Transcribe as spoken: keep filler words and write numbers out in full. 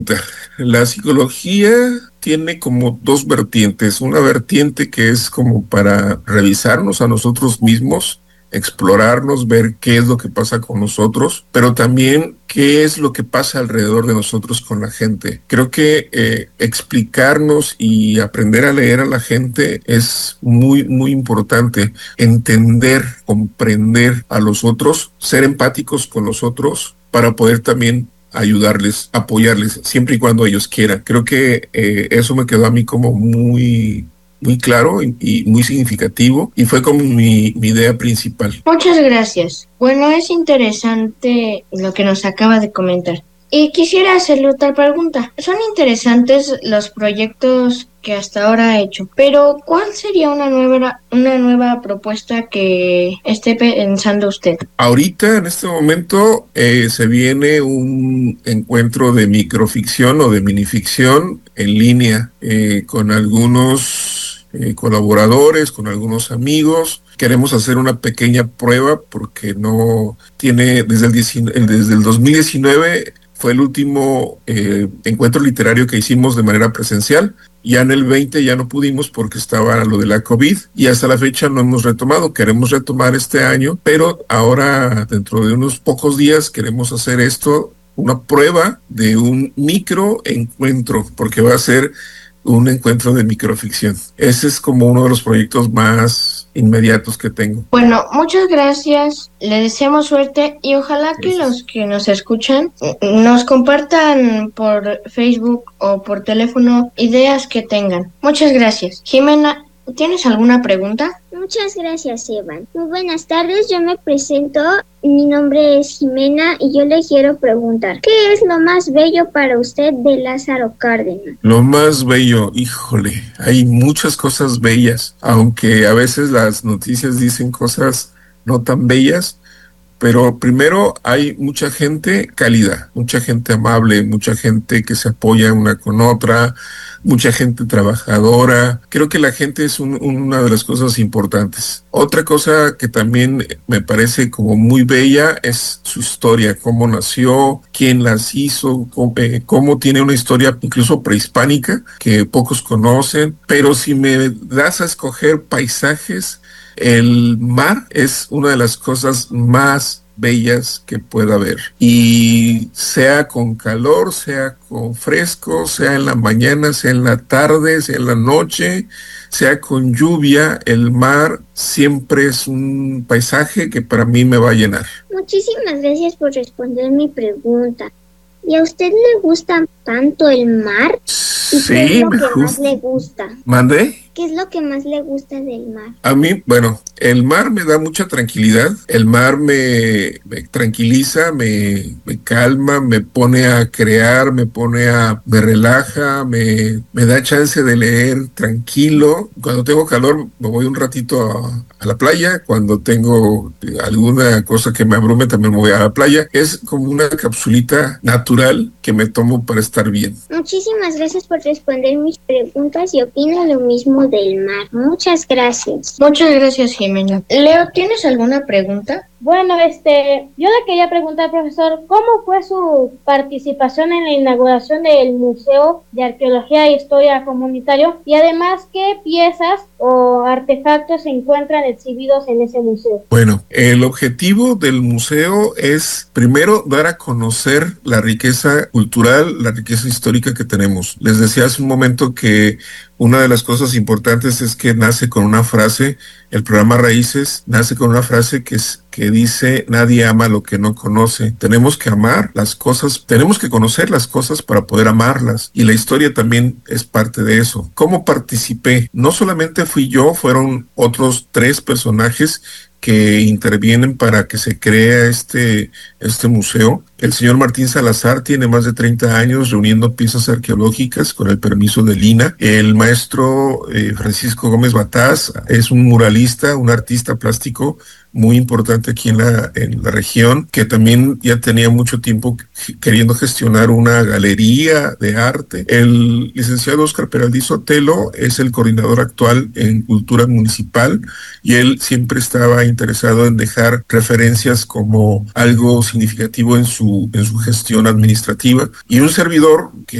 La psicología tiene como dos vertientes. Una vertiente que es como para revisarnos a nosotros mismos, explorarnos, ver qué es lo que pasa con nosotros, pero también qué es lo que pasa alrededor de nosotros con la gente. Creo que eh, explicarnos y aprender a leer a la gente es muy, muy importante. Entender, comprender a los otros, ser empáticos con los otros para poder también ayudarles, apoyarles, siempre y cuando ellos quieran. Creo que eh, eso me quedó a mí como muy, muy claro y, y muy significativo y fue como mi, mi idea principal. Muchas gracias. Bueno, es interesante lo que nos acaba de comentar. Y quisiera hacerle otra pregunta. Son interesantes los proyectos que hasta ahora ha hecho, pero ¿cuál sería una nueva, una nueva propuesta que esté pensando usted? Ahorita, en este momento, eh, se viene un encuentro de microficción o de minificción en línea eh, con algunos eh, colaboradores, con algunos amigos. Queremos hacer una pequeña prueba porque no tiene, desde el, diecinueve, desde el dos mil diecinueve fue el último eh, encuentro literario que hicimos de manera presencial. Ya en el veinte ya no pudimos porque estaba lo de la COVID y hasta la fecha no hemos retomado. Queremos retomar este año, pero ahora dentro de unos pocos días queremos hacer esto, una prueba de un micro encuentro, porque va a ser un encuentro de microficción. Ese es como uno de los proyectos más inmediatos que tengo. Bueno, muchas gracias, le deseamos suerte y ojalá que Gracias. los que nos escuchan nos compartan por Facebook o por teléfono ideas que tengan. Muchas gracias. Jimena, ¿tienes alguna pregunta? Muchas gracias, Evan. Muy buenas tardes, yo me presento. Mi nombre es Jimena y yo le quiero preguntar, ¿qué es lo más bello para usted de Lázaro Cárdenas? Lo más bello, híjole, hay muchas cosas bellas, aunque a veces las noticias dicen cosas no tan bellas, pero primero hay mucha gente cálida, mucha gente amable, mucha gente que se apoya una con otra, mucha gente trabajadora. Creo que la gente es un, una de las cosas importantes. Otra cosa que también me parece como muy bella es su historia, cómo nació, quién las hizo, cómo, eh, cómo tiene una historia incluso prehispánica que pocos conocen, pero si me das a escoger paisajes, el mar es una de las cosas más bellas que pueda haber. Y sea con calor, sea con fresco, sea en la mañana, sea en la tarde, sea en la noche, sea con lluvia, el mar siempre es un paisaje que para mí me va a llenar. Muchísimas gracias por responder mi pregunta. ¿Y a usted le gusta tanto el mar? ¿Y Sí, qué es lo me que más gusta. le gusta? ¿Mandé? ¿Qué es lo que más le gusta del mar? A mí, bueno, el mar me da mucha tranquilidad, el mar me, me tranquiliza, me, me calma, me pone a crear, me pone a, me relaja, me, me da chance de leer tranquilo. Cuando tengo calor me voy un ratito a, a la playa, cuando tengo alguna cosa que me abrume también me voy a la playa. Es como una capsulita natural que me tomo para estar bien. Muchísimas gracias por responder mis preguntas y opino lo mismo del mar. Muchas gracias. Muchas gracias, Jimena. Leo, ¿tienes alguna pregunta? Bueno, este, yo le quería preguntar, profesor, ¿cómo fue su participación en la inauguración del Museo de Arqueología e Historia Comunitario? Y además, ¿qué piezas o artefactos se encuentran exhibidos en ese museo? Bueno, el objetivo del museo es primero dar a conocer la riqueza cultural, la riqueza histórica que tenemos. Les decía hace un momento que una de las cosas importantes es que nace con una frase, el programa Raíces nace con una frase que, es, que dice, nadie ama lo que no conoce. Tenemos que amar las cosas, tenemos que conocer las cosas para poder amarlas. Y la historia también es parte de eso. ¿Cómo participé? No solamente fui yo, fueron otros tres personajes que intervienen para que se crea este, este museo. El señor Martín Salazar tiene más de treinta años reuniendo piezas arqueológicas con el permiso del I N A. El maestro eh, Francisco Gómez Bataz es un muralista, un artista plástico muy importante aquí en la, en la región, que también ya tenía mucho tiempo queriendo gestionar una galería de arte. El licenciado Óscar Peraldiz Sotelo es el coordinador actual en Cultura Municipal y él siempre estaba interesado en dejar referencias como algo significativo en su, en su gestión administrativa. Y un servidor que